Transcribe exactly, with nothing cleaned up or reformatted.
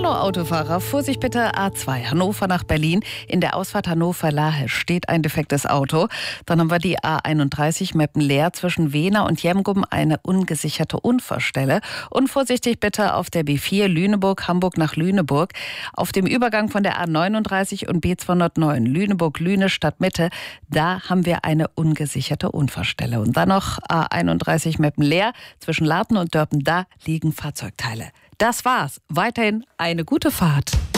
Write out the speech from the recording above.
Hallo Autofahrer, Vorsicht bitte A zwei, Hannover nach Berlin. In der Ausfahrt Hannover-Lahe steht ein defektes Auto. Dann haben wir die A einunddreißig Meppen-Leer zwischen Wehner und Jemgum, eine ungesicherte Unfallstelle. Und vorsichtig bitte auf der B vier Lüneburg, Hamburg nach Lüneburg. Auf dem Übergang von der A neununddreißig und B zweihundertneun Lüneburg-Lüne Stadtmitte, da haben wir eine ungesicherte Unfallstelle. Und dann noch A einunddreißig Meppen-Leer zwischen Laten und Dörpen, da liegen Fahrzeugteile. Das war's. Weiterhin eine gute Fahrt.